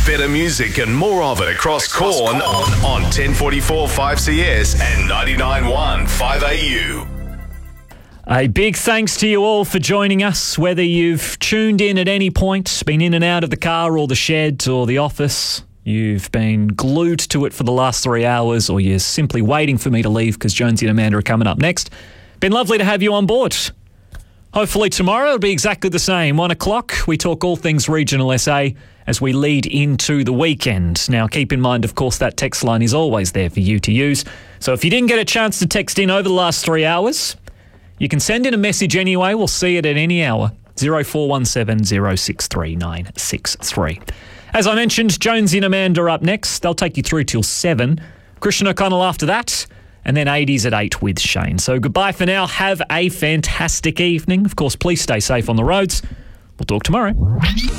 Better music and more of it across Corn on 1044 5CS and 99.1 5AU. A big thanks to you all for joining us, whether you've tuned in at any point, been in and out of the car or the shed or the office, you've been glued to it for the last 3 hours, or you're simply waiting for me to leave because Jonesy and Amanda are coming up next. Been lovely to have you on board. Hopefully tomorrow it'll be exactly the same. 1 o'clock, we talk all things regional SA as we lead into the weekend. Now, keep in mind, of course, that text line is always there for you to use. So if you didn't get a chance to text in over the last 3 hours, you can send in a message anyway. We'll see it at any hour. 0417 063 963. As I mentioned, Jonesy and Amanda are up next. They'll take you through till 7. Christian O'Connell after that. And then 80s at 8 with Shane. So goodbye for now. Have a fantastic evening. Of course, please stay safe on the roads. We'll talk tomorrow.